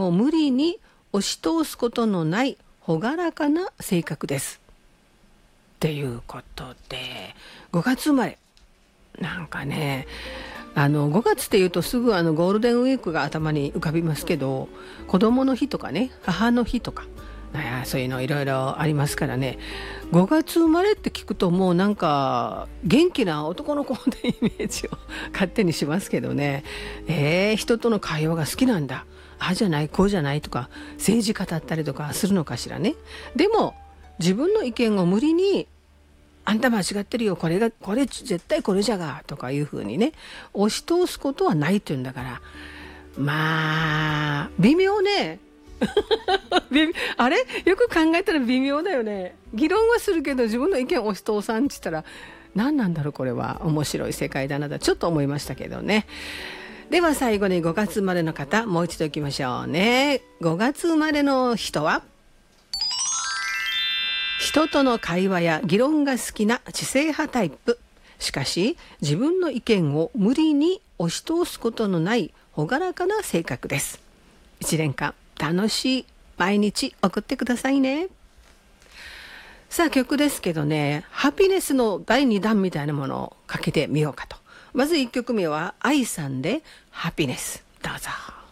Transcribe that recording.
を無理に押し通すことのない朗らかな性格ですっていうことで、5月生まれなんかね、5月っていうとすぐゴールデンウィークが頭に浮かびますけど、子供の日とかね、母の日とかそういうのいろいろありますからね。5月生まれって聞くともうなんか元気な男の子ってイメージを勝手にしますけどね。人との会話が好きなんだ、ああじゃないこうじゃないとか政治語ったりとかするのかしらね。でも自分の意見を無理にあんた間違ってるよ、これ絶対これじゃがとかいうふうにね押し通すことはないっていうんだから、まあ微妙ねあれよく考えたら微妙だよね。議論はするけど自分の意見を押し通さんって言ったら何なんだろう、これは面白い世界だなとちょっと思いましたけどね。では最後に5月生まれの方もう一度いきましょうね。5月生まれの人は人との会話や議論が好きな知性派タイプ。しかし自分の意見を無理に押し通すことのない朗らかな性格です。1年間楽しい毎日送ってくださいね。さあ曲ですけどね、ハピネスの第2弾みたいなものをかけてみようかと。まず1曲目は愛さんでハピネス、どうぞ。